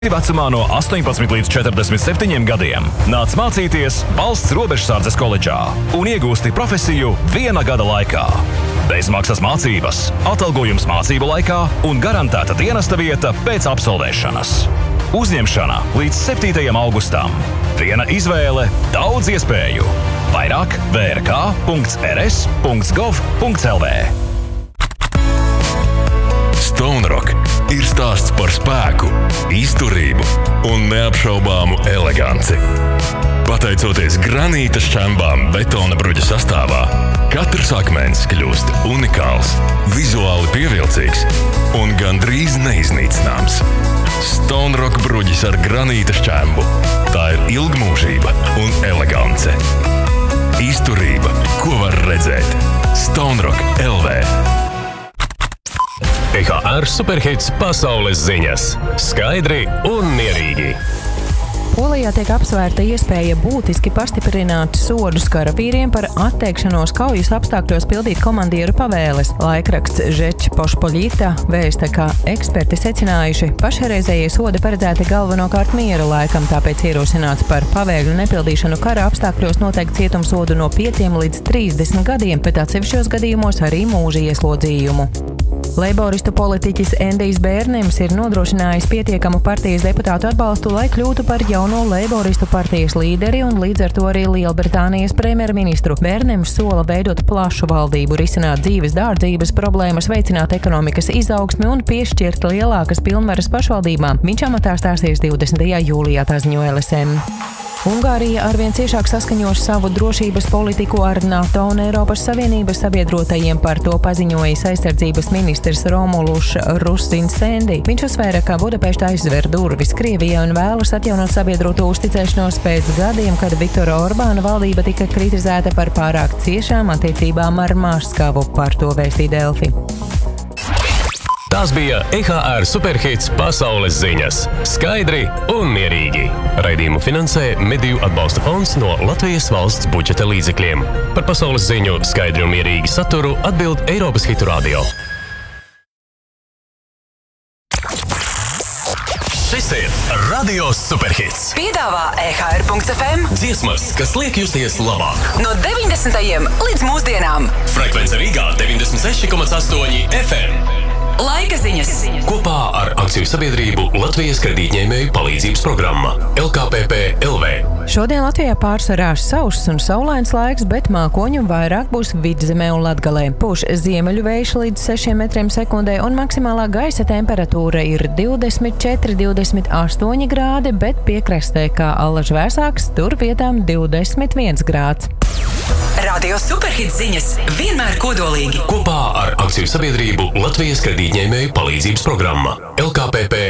Vecumā no 18 līdz 47 gadiem nāc mācīties Valsts robežsardzes koledžā un iegūsti profesiju 1 gada laikā. Bezmaksas mācības, atalgojums mācību laikā un garantēta dienesta vieta pēc absolvēšanas. Uzņemšana līdz 7. augustam. Viena izvēle, daudz iespēju. Vairāk vrk.rs.gov.lv. Stone Rock ir stāsts par spēku, izturību un neapšaubāmu eleganci. Pateicoties granīta šķembām betona bruģa sastāvā, katrs akmens kļūst unikāls, vizuāli pievilcīgs un gandrīz neiznīcināms. Stone Rock bruģis ar granīta šķembu. Tā ir ilgmūžība un elegance. Izturība, ko var redzēt. Stone Rock LV. EHR Superhits pasaules ziņas. Skaidri un mierīgi. Polijā tiek apsvērta iespēja būtiski pastiprināt sodus karavīriem par atteikšanos kaujas apstākļos pildīt komandieru pavēles. Laikraksts Žečpospoļita vēsta, ka eksperti secinājuši, pašreizējie sodi paredzēti galvenokārt miera laikam, tāpēc ierosināts par pavēļu nepildīšanu kara apstākļos noteikt cietumsodu no 5 līdz 30 gadiem, bet atsevišķos gadījumos arī mūža ieslodzījumu. Leiboristu politiķis Endijs Bērnems ir nodrošinājis pietiekamu partijas deputātu atbalstu, lai kļūtu par jauno Leiboristu partijas līderi un līdz ar to arī Lielbritānijas premjerministru. Bērnems sola veidot plašu valdību, risināt dzīves dārdzības problēmas, veicināt ekonomikas izaugsmi un piešķirt lielākas pilnvaras pašvaldībām. Viņš amatā stāsies 20. jūlijā, tā ziņo LSM. Ungārija arvien ciešāk saskaņos savu drošības politiku ar NATO un Eiropas Savienības sabiedrotajiem, par to paziņojis aizsardzības ministrs Romulus Rusinsendi. Viņš uzsvēra, ka Budapešta aizver durvis Krievijai un vēlas atjaunot sabiedroto uzticēšanos pēc gadiem, kad Viktora Orbāna valdība tika kritizēta par pārāk ciešām attiecībām ar Maskavu, par to vēstīja Delfi. Tās bija EHR Superhits pasaules ziņas. Skaidri un mierīgi. Raidījumu finansē Mediju atbalsta fonds no Latvijas valsts budžeta līdzekļiem. Par pasaules ziņu skaidri un mierīgi saturu atbild Eiropas Hitu Radio. Šis ir Radio Superhits. Piedāvā EHR.FM Dziesmas, kas liek justies labāk. no 90. līdz mūsdienām. Frekvence Rīgā 96,8 FM. Laika ziņas. Kopā ar akciju sabiedrību Latvijas kredītņēmēju palīdzības programma LKPP LV. Šodien Latvijā pārsvarā sauss un saulains laiks, bet mākoņu vairāk būs Vidzemē un Latgalē. Pūš ziemeļu vējš līdz 6 metriem sekundē un maksimālā gaisa temperatūra ir 24–28 grādi, bet piekrastē kā allaž vēsāks, tur vietām 21 grāds. Radio Superhits ziņas vienmēr kodolīgi. Kopā ar akciju sabiedrību Latvijas kredītņēmēju palīdzības programma LKPP